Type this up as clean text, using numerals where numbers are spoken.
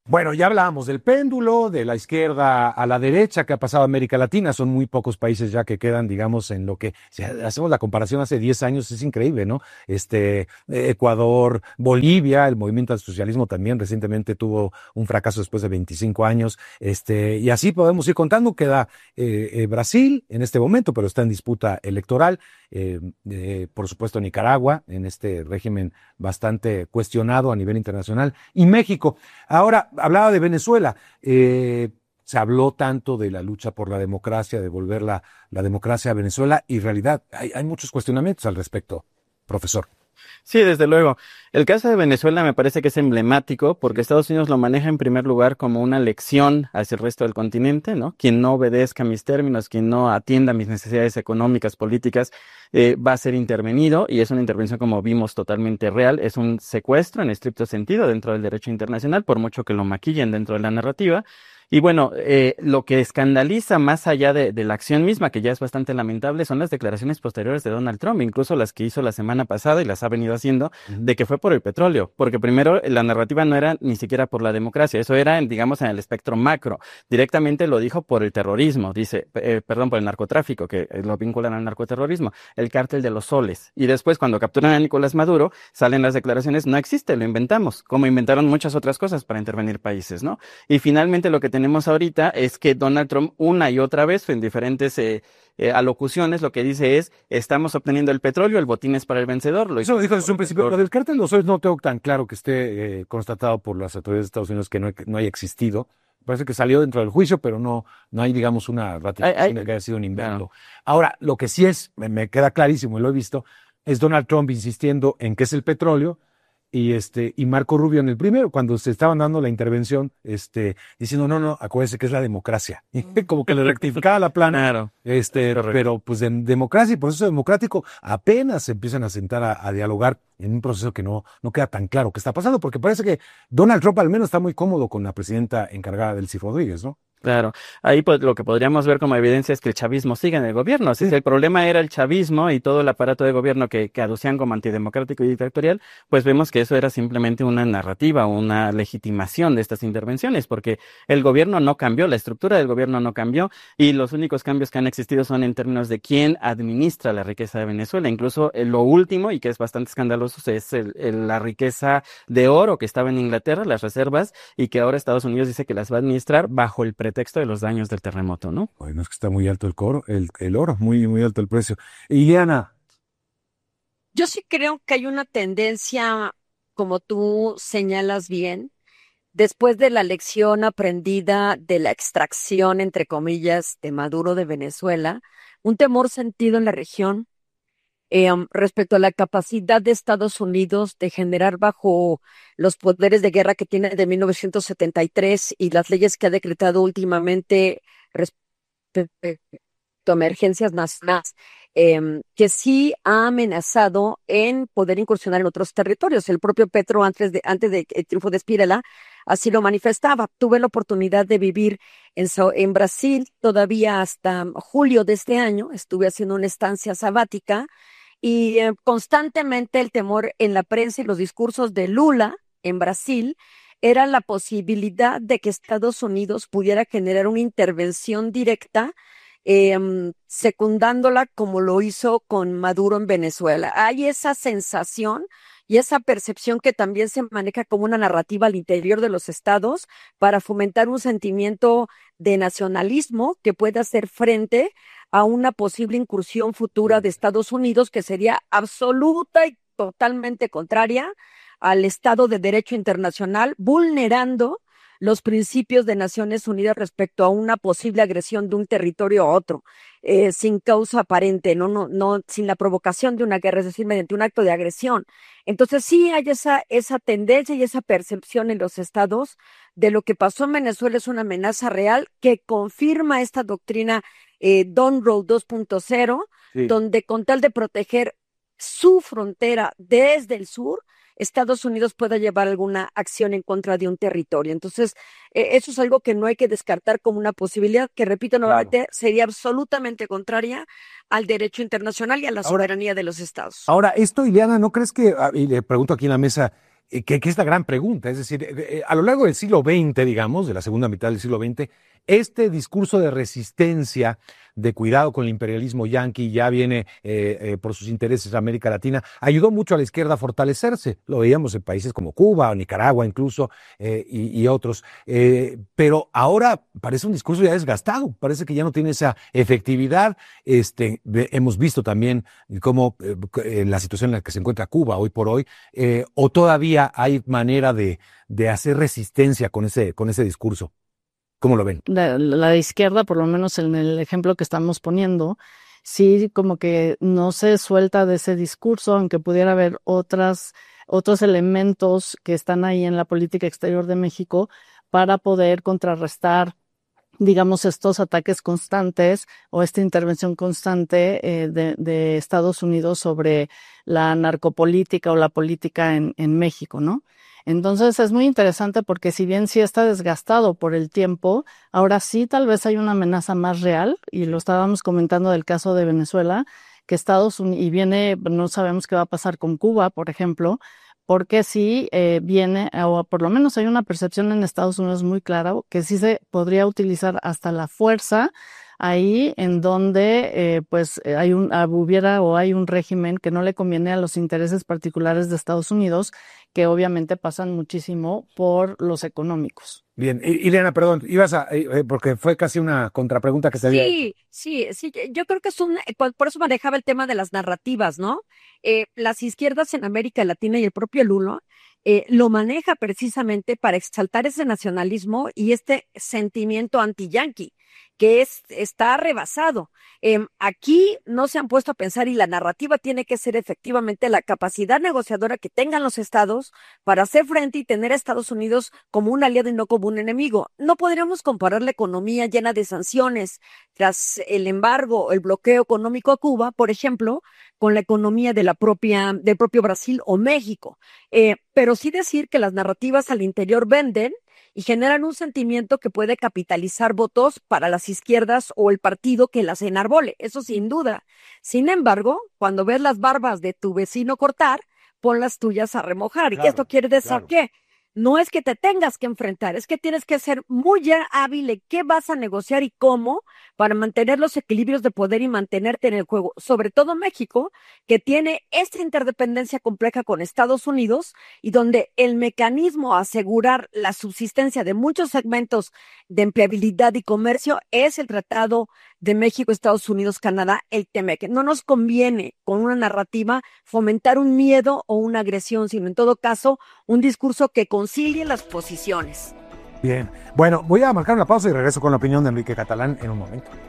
Bueno, ya hablábamos del péndulo, de la izquierda a la derecha que ha pasado a América Latina. Son muy pocos países ya que quedan, digamos, en lo que, si hacemos la comparación hace 10 años, es increíble, ¿no? Ecuador, Bolivia, el movimiento al socialismo también recientemente tuvo un fracaso después de 25 años. Y así podemos ir contando. Queda Brasil en este momento, pero está en disputa electoral. Por supuesto, Nicaragua, en este régimen bastante cuestionado a nivel internacional, y México. Ahora, hablaba de Venezuela. Se habló tanto de la lucha por la democracia, de devolver la democracia a Venezuela, y en realidad hay muchos cuestionamientos al respecto, profesor. Sí, desde luego. El caso de Venezuela me parece que es emblemático porque Estados Unidos lo maneja en primer lugar como una lección hacia el resto del continente, ¿no? Quien no obedezca mis términos, quien no atienda mis necesidades económicas, políticas, va a ser intervenido, y es una intervención, como vimos, totalmente real. Es un secuestro en estricto sentido dentro del derecho internacional, por mucho que lo maquillen dentro de la narrativa. Y bueno, lo que escandaliza más allá de la acción misma, que ya es bastante lamentable, son las declaraciones posteriores de Donald Trump, incluso las que hizo la semana pasada y las ha venido haciendo, de que fue por el petróleo, porque primero la narrativa no era ni siquiera por la democracia, eso era, digamos, en el espectro macro. Directamente lo dijo por el terrorismo, dice, perdón, por el narcotráfico, que lo vinculan al narcoterrorismo, el cártel de los soles. Y después, cuando capturan a Nicolás Maduro, salen las declaraciones: no existe, lo inventamos, como inventaron muchas otras cosas para intervenir países, ¿no? Y finalmente lo que tenemos ahorita es que Donald Trump, una y otra vez, en diferentes alocuciones, lo que dice es: estamos obteniendo el petróleo, el botín es para el vencedor. Eso lo dijo desde un principio. Lo del cártel de los Soles no tengo tan claro que esté constatado por las autoridades de Estados Unidos, que no haya existido. Parece que salió dentro del juicio, pero no hay, digamos, una ratificación de que haya sido un invento. Claro. Ahora, lo que sí me queda clarísimo, y lo he visto, es Donald Trump insistiendo en que es el petróleo, y Marco Rubio en el primero, cuando se estaban dando la intervención, diciendo, no, acuérdense que es la democracia. Y como que le rectificaba la plana. Claro. Pero pues de democracia y proceso democrático apenas se empiezan a sentar a dialogar en un proceso que no queda tan claro qué está pasando, porque parece que Donald Trump al menos está muy cómodo con la presidenta encargada, Delcy Rodríguez, ¿no? Claro, ahí pues lo que podríamos ver como evidencia es que el chavismo sigue en el gobierno. Si el problema era el chavismo y todo el aparato de gobierno que aducían como antidemocrático y dictatorial, pues vemos que eso era simplemente una narrativa, una legitimación de estas intervenciones, porque el gobierno no cambió, la estructura del gobierno no cambió, y los únicos cambios que han existido son en términos de quién administra la riqueza de Venezuela. Incluso lo último, y que es bastante escandaloso, es la riqueza de oro que estaba en Inglaterra, las reservas, y que ahora Estados Unidos dice que las va a administrar bajo el pretexto de los daños del terremoto, ¿no? Bueno, es que está muy alto el oro, muy, muy alto el precio. Ileana. Yo sí creo que hay una tendencia, como tú señalas bien, después de la lección aprendida de la extracción, entre comillas, de Maduro de Venezuela, un temor sentido en la región respecto a la capacidad de Estados Unidos de generar bajo los poderes de guerra que tiene de 1973 y las leyes que ha decretado últimamente respecto a emergencias nacionales, que sí ha amenazado en poder incursionar en otros territorios. El propio Petro, antes de el triunfo de Spirella, así lo manifestaba. Tuve la oportunidad de vivir en Brasil todavía hasta julio de este año. Estuve haciendo una estancia sabática y constantemente el temor en la prensa y los discursos de Lula en Brasil era la posibilidad de que Estados Unidos pudiera generar una intervención directa, secundándola como lo hizo con Maduro en Venezuela. Hay esa sensación y esa percepción que también se maneja como una narrativa al interior de los estados para fomentar un sentimiento de nacionalismo que pueda hacer frente a una posible incursión futura de Estados Unidos, que sería absoluta y totalmente contraria al Estado de Derecho internacional, vulnerando los principios de Naciones Unidas respecto a una posible agresión de un territorio a otro, sin causa aparente, no, sin la provocación de una guerra, es decir, mediante un acto de agresión. Entonces sí hay esa tendencia y esa percepción en los estados de lo que pasó en Venezuela es una amenaza real que confirma esta doctrina Don Road 2.0, Sí. donde con tal de proteger su frontera desde el sur, Estados Unidos pueda llevar alguna acción en contra de un territorio. Entonces, eso es algo que no hay que descartar como una posibilidad, que repito nuevamente, sería absolutamente contraria al derecho internacional y a la soberanía de los estados. Ahora, esto, Ileana, ¿no crees que, y le pregunto aquí en la mesa, que es la gran pregunta. Es decir, a lo largo del siglo XX, digamos, de la segunda mitad del siglo XX, este discurso de resistencia, de cuidado con el imperialismo yanqui, ya viene por sus intereses a América Latina, ayudó mucho a la izquierda a fortalecerse. Lo veíamos en países como Cuba o Nicaragua incluso, y otros. Pero ahora parece un discurso ya desgastado, parece que ya no tiene esa efectividad. Hemos visto también cómo la situación en la que se encuentra Cuba hoy por hoy, o todavía hay manera de hacer resistencia con ese discurso. ¿Cómo lo ven? La izquierda, por lo menos en el ejemplo que estamos poniendo, sí como que no se suelta de ese discurso, aunque pudiera haber otros elementos que están ahí en la política exterior de México para poder contrarrestar, digamos, estos ataques constantes o esta intervención constante de Estados Unidos sobre la narcopolítica o la política en México, ¿no? Entonces es muy interesante porque si bien sí está desgastado por el tiempo, ahora sí tal vez hay una amenaza más real, y lo estábamos comentando del caso de Venezuela, que Estados Unidos, y viene, no sabemos qué va a pasar con Cuba, por ejemplo, porque sí viene, o por lo menos hay una percepción en Estados Unidos muy clara, que sí se podría utilizar hasta la fuerza ahí en donde hay un régimen que no le conviene a los intereses particulares de Estados Unidos, que obviamente pasan muchísimo por los económicos. Bien, Ileana, perdón, ibas a, porque fue casi una contrapregunta que te había hecho. Sí, yo creo que por eso manejaba el tema de las narrativas, ¿no? Las izquierdas en América Latina y el propio Lulo lo maneja precisamente para exaltar ese nacionalismo y este sentimiento anti-yanqui, que está rebasado. Aquí no se han puesto a pensar, y la narrativa tiene que ser efectivamente la capacidad negociadora que tengan los estados para hacer frente y tener a Estados Unidos como un aliado y no como un enemigo. No podríamos comparar la economía llena de sanciones tras el embargo, el bloqueo económico a Cuba, por ejemplo, con la economía del propio Brasil o México. Pero sí decir que las narrativas al interior venden y generan un sentimiento que puede capitalizar votos para las izquierdas o el partido que las enarbole, eso sin duda. Sin embargo, cuando ves las barbas de tu vecino cortar, pon las tuyas a remojar. Claro, ¿Y esto quiere decir claro. qué? No es que te tengas que enfrentar, es que tienes que ser muy hábil en qué vas a negociar y cómo para mantener los equilibrios de poder y mantenerte en el juego. Sobre todo México, que tiene esta interdependencia compleja con Estados Unidos y donde el mecanismo a asegurar la subsistencia de muchos segmentos de empleabilidad y comercio es el Tratado de México, Estados Unidos, Canadá, el TEMEC. No nos conviene con una narrativa fomentar un miedo o una agresión, sino en todo caso un discurso que concilie las posiciones. Bien, bueno, voy a marcar una pausa y regreso con la opinión de Enrique Catalán en un momento.